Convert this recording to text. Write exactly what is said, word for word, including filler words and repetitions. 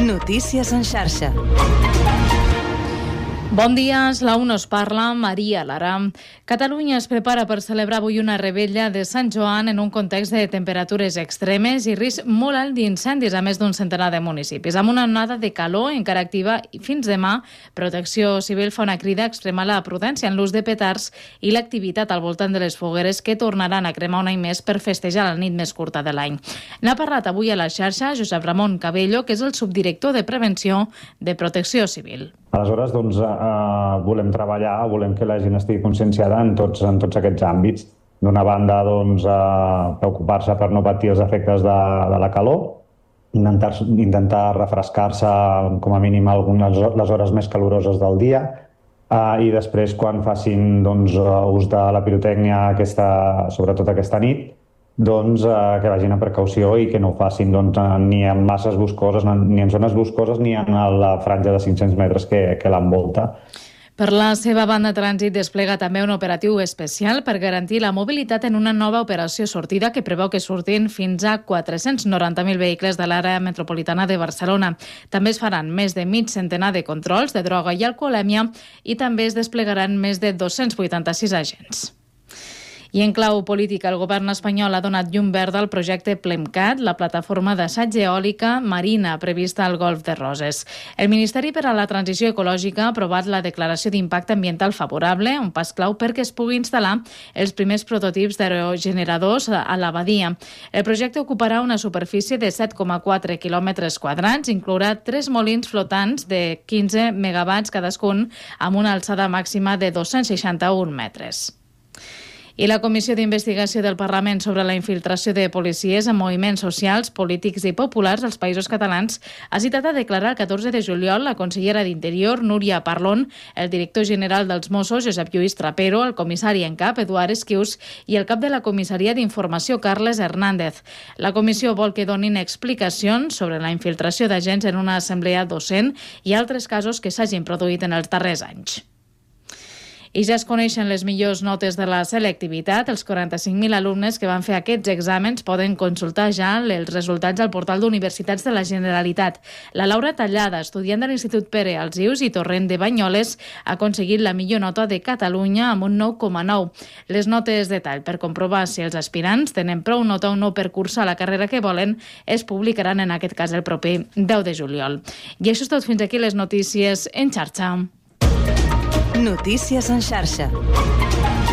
Notícies en xarxa. Bon dia, és la u us parla Maria Lara. Catalunya es prepara per celebrar avui una revetlla de Sant Joan en un context de temperatures extremes i risc molt alt d'incendis a més d'un centenar de municipis. Amb una onada de calor encara activa i fins demà, Protecció Civil fa una crida a extremar la prudència en l'ús de petards i l'activitat al voltant de les fogueres que tornaran a cremar un any més per festejar la nit més curta de l'any. N'ha parlat avui a la xarxa Josep Ramon Cabello, que és el subdirector de Prevenció de Protecció Civil. Aleshores, doncs, eh, volem treballar, volem que la gent estigui conscienciada en tots, en tots aquests àmbits. D'una banda, doncs, eh, preocupar-se per no patir els efectes de, de la calor, intentar, intentar refrescar-se com a mínim algunes les hores més caloroses del dia, eh, i després, quan facin doncs, ús de la pirotècnia, aquesta, sobretot aquesta nit, doncs eh, que vagin a precaució i que no ho facin doncs, ni en masses boscoses, ni en zones boscoses, ni en la franja de cinc-cents metres que, que l'envolta. Per la seva banda, Trànsit desplega també un operatiu especial per garantir la mobilitat en una nova operació sortida que preveu que surtin fins a quatre-cents noranta mil vehicles de l'àrea metropolitana de Barcelona. També es faran més de mig centenar de controls de droga i alcoholèmia i també es desplegaran més de dos-cents vuitanta-sis agents. I en clau política, el govern espanyol ha donat llum verda al projecte PLEMCAT, la plataforma d'assaig eòlica marina prevista al Golf de Roses. El Ministeri per a la Transició Ecològica ha aprovat la declaració d'impacte ambiental favorable, un pas clau perquè es pugui instal·lar els primers prototips d'aerogeneradors a la badia. El projecte ocuparà una superfície de set coma quatre quilòmetres quadrats, inclourà tres molins flotants de quinze megawatts cadascun amb una alçada màxima de dos-cents seixanta-un metres. I la Comissió d'Investigació del Parlament sobre la infiltració de policies en moviments socials, polítics i populars als Països Catalans ha citat a declarar el catorze de juliol la consellera d'Interior, Núria Parlon, el director general dels Mossos, Josep Lluís Trapero, el comissari en cap, Eduard Esquius, i el cap de la Comissaria d'Informació, Carles Hernández. La comissió vol que donin explicacions sobre la infiltració d'agents en una assemblea docent i altres casos que s'hagin produït en els darrers anys. I ja es coneixen les millors notes de la selectivitat. Els quaranta-cinc mil alumnes que van fer aquests exàmens poden consultar ja els resultats al portal d'Universitats de la Generalitat. La Laura Tallada, estudiant de l'Institut Pere Alsius i Torrent de Banyoles, ha aconseguit la millor nota de Catalunya amb un nou coma nou. Les notes de tall per comprovar si els aspirants tenen prou nota o no per cursar la carrera que volen es publicaran en aquest cas el proper deu de juliol. I això és tot, fins aquí les notícies en xarxa. Notícies en xarxa.